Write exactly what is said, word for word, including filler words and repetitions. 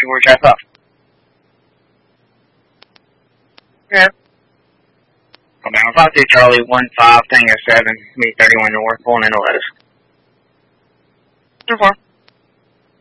before we drive off. Yeah. Hold on, five two Charlie, one five, Tango seven, me thirty-one North, pulling into Lotus. two four.